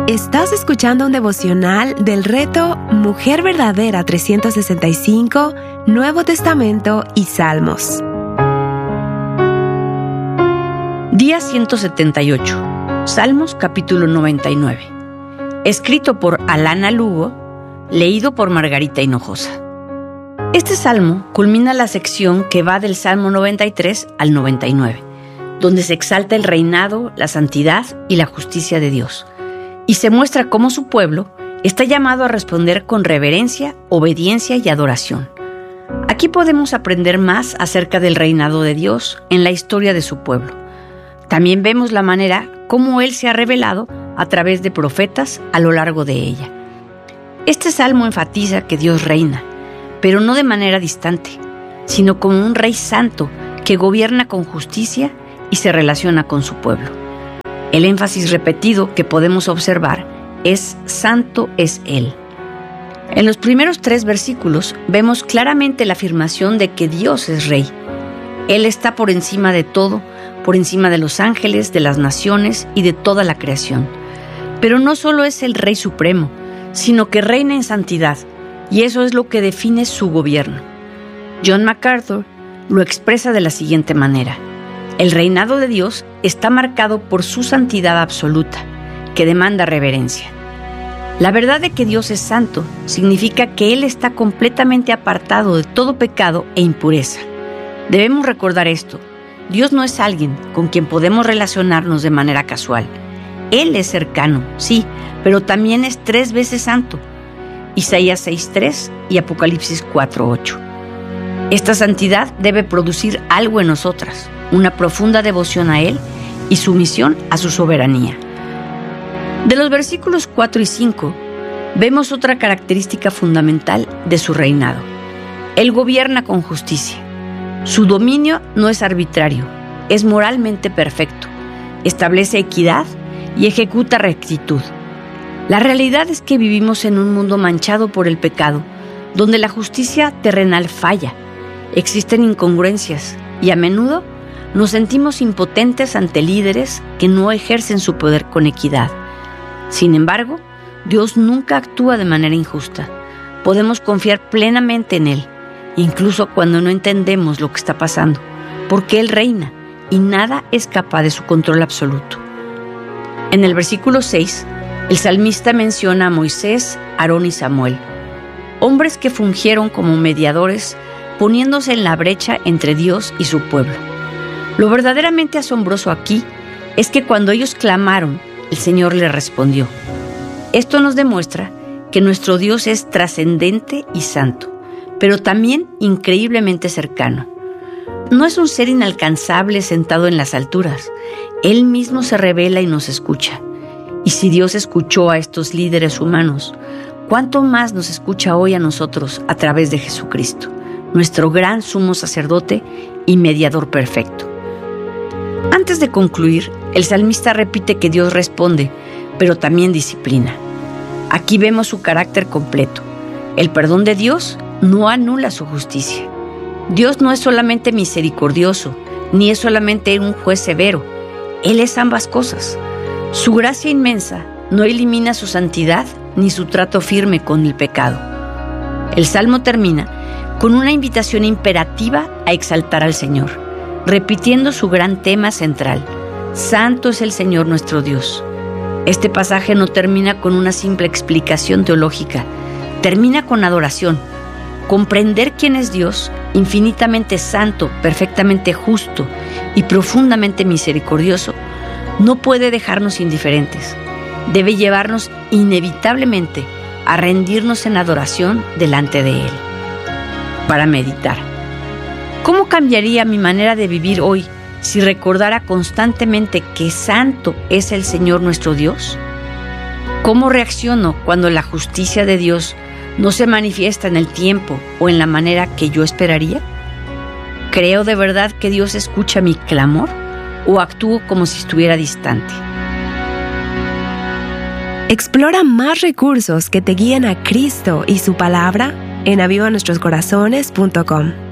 Estás escuchando un devocional del reto Mujer Verdadera 365, Nuevo Testamento y Salmos. Día 178, Salmos capítulo 99. Escrito por Alana Lugo, leído por Margarita Hinojosa. Este salmo culmina la sección que va del Salmo 93 al 99, donde se exalta el reinado, la santidad y la justicia de Dios, y se muestra cómo su pueblo está llamado a responder con reverencia, obediencia y adoración. Aquí podemos aprender más acerca del reinado de Dios en la historia de su pueblo. También vemos la manera como Él se ha revelado a través de profetas a lo largo de ella. Este salmo enfatiza que Dios reina, pero no de manera distante, sino como un rey santo que gobierna con justicia y se relaciona con su pueblo. El énfasis repetido que podemos observar es «Santo es Él». En los primeros 3 versículos vemos claramente la afirmación de que Dios es Rey. Él está por encima de todo, por encima de los ángeles, de las naciones y de toda la creación. Pero no solo es el Rey Supremo, sino que reina en santidad, y eso es lo que define su gobierno. John MacArthur lo expresa de la siguiente manera: el reinado de Dios está marcado por su santidad absoluta, que demanda reverencia. La verdad de que Dios es santo significa que Él está completamente apartado de todo pecado e impureza. Debemos recordar esto: Dios no es alguien con quien podemos relacionarnos de manera casual. Él es cercano, sí, pero también es 3 veces santo. Isaías 6:3 y Apocalipsis 4:8. Esta santidad debe producir algo en nosotras, una profunda devoción a Él y sumisión a su soberanía. De los versículos 4 y 5, vemos otra característica fundamental de su reinado. Él gobierna con justicia. Su dominio no es arbitrario, es moralmente perfecto, establece equidad y ejecuta rectitud. La realidad es que vivimos en un mundo manchado por el pecado, donde la justicia terrenal falla, existen incongruencias y a menudo nos sentimos impotentes ante líderes que no ejercen su poder con equidad. Sin embargo, Dios nunca actúa de manera injusta. Podemos confiar plenamente en Él, incluso cuando no entendemos lo que está pasando, porque Él reina y nada escapa de su control absoluto. En el versículo 6, el salmista menciona a Moisés, Aarón y Samuel, hombres que fungieron como mediadores, poniéndose en la brecha entre Dios y su pueblo. Lo verdaderamente asombroso aquí es que cuando ellos clamaron, el Señor les respondió. Esto nos demuestra que nuestro Dios es trascendente y santo, pero también increíblemente cercano. No es un ser inalcanzable sentado en las alturas. Él mismo se revela y nos escucha. Y si Dios escuchó a estos líderes humanos, ¿cuánto más nos escucha hoy a nosotros a través de Jesucristo, nuestro gran sumo sacerdote y mediador perfecto? Antes de concluir, el salmista repite que Dios responde, pero también disciplina. Aquí vemos su carácter completo. El perdón de Dios no anula su justicia. Dios no es solamente misericordioso, ni es solamente un juez severo. Él es ambas cosas. Su gracia inmensa no elimina su santidad ni su trato firme con el pecado. El salmo termina con una invitación imperativa a exaltar al Señor, repitiendo su gran tema central: Santo es el Señor nuestro Dios. Este pasaje no termina con una simple explicación teológica, termina con adoración. Comprender quién es Dios, infinitamente santo, perfectamente justo y profundamente misericordioso, no puede dejarnos indiferentes. Debe llevarnos inevitablemente a rendirnos en adoración delante de Él. Para meditar, ¿cómo cambiaría mi manera de vivir hoy si recordara constantemente que santo es el Señor nuestro Dios? ¿Cómo reacciono cuando la justicia de Dios no se manifiesta en el tiempo o en la manera que yo esperaría? ¿Creo de verdad que Dios escucha mi clamor o actúo como si estuviera distante? Explora más recursos que te guíen a Cristo y su palabra en avivanuestroscorazones.com.